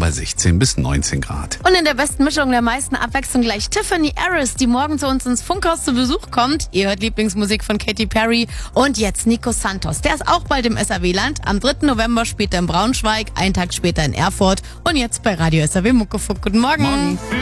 bei 16 bis 19 Grad. Und in der besten Mischung der meisten Abwechslung gleich Tiffany Harris, die morgen zu uns ins Funkhaus zu Besuch kommt. Ihr hört Lieblingsmusik von Katy Perry. Und jetzt Nico Santos. Der ist auch bald im SAW-Land. Am 3. November später in Braunschweig, einen Tag später in Erfurt. Und jetzt bei Radio SAW Muckefuck. Guten Morgen.